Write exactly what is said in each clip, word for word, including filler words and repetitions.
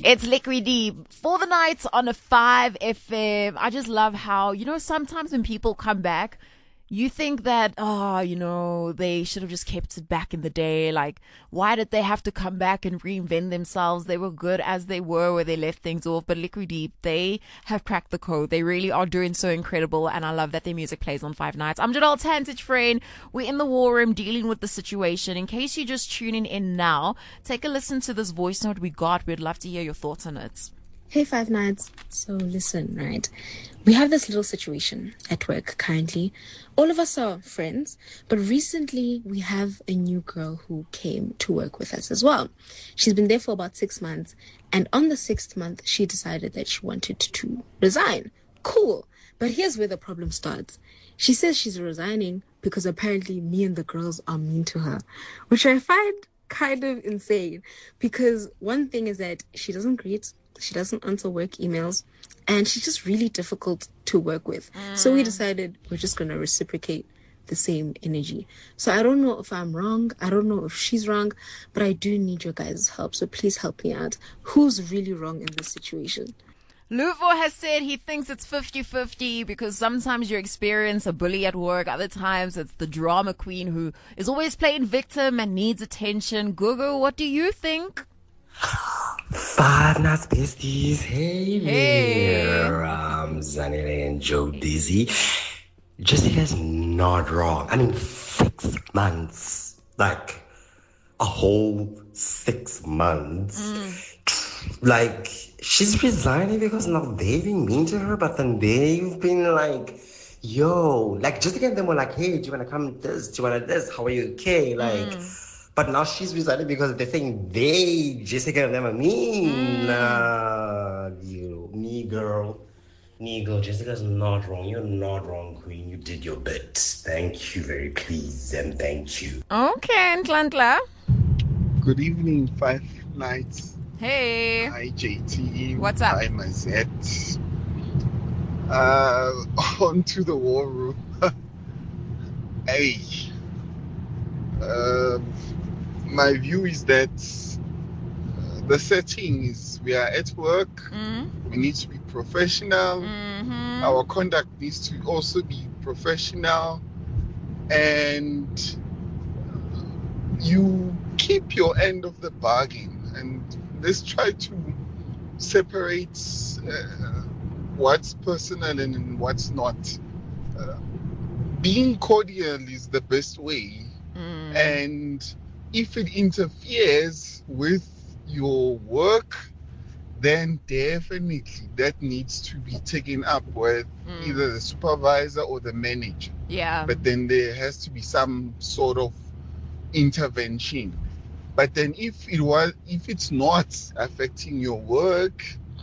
It's Liquid Deep for the night on a five F M. I just love how, you know, sometimes when people come back, you think that, oh, you know, they should have just kept it back in the day. Like, why did they have to come back and reinvent themselves? They were good as they were where they left things off. But Liquid Deep, they have cracked the code. They really are doing so incredible. And I love that their music plays on Five Nights. I'm Jadal Tantich, friend. We're in the war room dealing with the situation. In case you're just tuning in now, take a listen to this voice note we got. We'd love to hear your thoughts on it. Hey, Five Nights. So listen, right? We have this little situation at work currently. All of us are friends, but recently we have a new girl who came to work with us as well. She's been there for about six months, and on the sixth month, she decided that she wanted to resign. Cool. But here's where the problem starts. She says she's resigning because apparently me and the girls are mean to her, which I find kind of insane because one thing is that she doesn't greet, she doesn't answer work emails, and she's just really difficult to work with. Mm. So we decided we're just going to reciprocate the same energy. So I don't know if I'm wrong. I don't know if she's wrong, but I do need your guys' help. So please help me out. Who's really wrong in this situation? Luvo has said he thinks it's fifty-fifty because sometimes you experience a bully at work. Other times it's the drama queen who is always playing victim and needs attention. Gugu, what do you think? Five Nights besties, hey, Hey. there, um, Zanele and Joe Dizzy. Jessica's not wrong. I mean, six months, like a whole six months. Mm. Like, she's resigning because now they've been mean to her, but then they've been like, yo, like Jessica and them were like, hey, do you want to come this? Do you want to this? How are you okay? Like, mm. But now she's resigning because they're saying they, Jessica and them are mean. Mm. Nah, you, me girl. Me girl, Jessica's not wrong. You're not wrong, queen. You did your bit. Thank you, very pleased, and thank you. Okay, Ntlantla. Good evening, Five Nights. Hey. Hi, J T. What's up? Hi, Mazette. Uh, on to the war room. Hey. Um, my view is that uh, the setting is we are at work. Mm-hmm. We need to be professional. Mm-hmm. Our conduct needs to also be professional. And you keep your end of the bargain. And let's try to separate uh, what's personal and what's not. Uh, being cordial is the best way. Mm. And if it interferes with your work, then definitely that needs to be taken up with mm. either the supervisor or the manager. Yeah. But then there has to be some sort of intervention. But then if it was, if it's not affecting your work,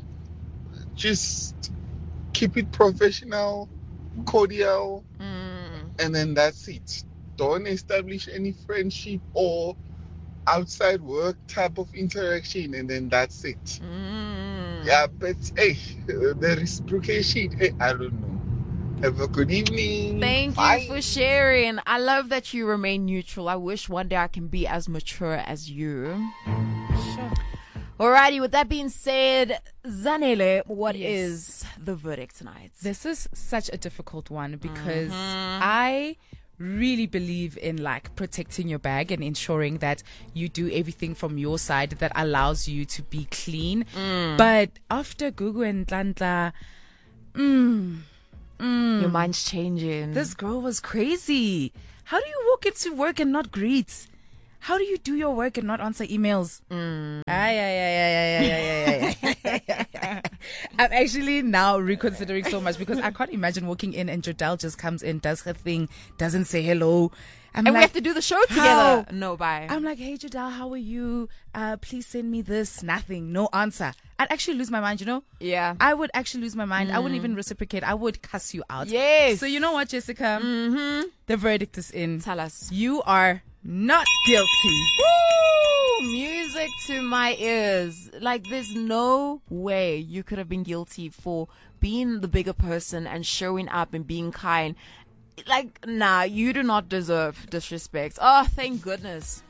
just keep it professional, cordial, mm. and then that's it. Don't establish any friendship or outside work type of interaction, and then that's it. Mm. Yeah, but hey, the reciprocation, hey, I don't know. Have a good evening. Thank Bye. you for sharing. I love that you remain neutral. I wish one day I can be as mature as you. Sure. Alrighty, with that being said, Zanele, what yes. is the verdict tonight? This is such a difficult one because mm-hmm. I really believe in like protecting your bag and ensuring that you do everything from your side that allows you to be clean. Mm. But after Gugu and Tlantla, mm, mm, your mind's changing. This girl was crazy. How do you walk into work and not greet? How do you do your work and not answer emails? Mm. Ay, ay, ay, ay, ay, ay, ay, ay, ay. I'm actually now reconsidering so much because I can't imagine walking in and Jodelle just comes in, does her thing, doesn't say hello. I'm and like, we have to do the show how? together. No, bye. I'm like, hey, Jodelle, how are you? Uh, please send me this. Nothing. No answer. I'd actually lose my mind, you know? Yeah. I would actually lose my mind. Mm. I wouldn't even reciprocate. I would cuss you out. Yes. So you know what, Jessica? Mm-hmm. The verdict is in. Tell us. You are not guilty. Woo! Music to my ears. Like, there's no way you could have been guilty for being the bigger person and showing up and being kind. Like, nah, you do not deserve disrespect. Oh, thank goodness.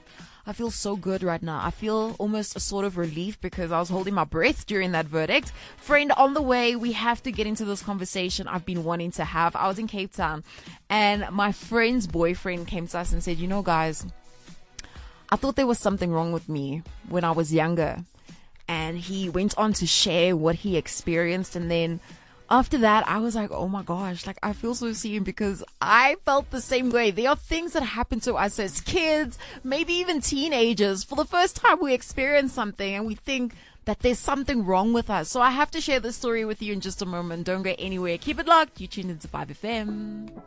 I feel so good right now. I feel almost a sort of relief because I was holding my breath during that verdict. Friend, on the way, we have to get into this conversation I've been wanting to have. I was in Cape Town and my friend's boyfriend came to us and said, you know, guys, I thought there was something wrong with me when I was younger. And he went on to share what he experienced. And then after that, I was like, oh my gosh, like I feel so seen because I felt the same way. There are things that happen to us as kids, maybe even teenagers. For the first time, we experience something and we think that there's something wrong with us. So I have to share this story with you in just a moment. Don't go anywhere. Keep it locked. You tuned into five F M.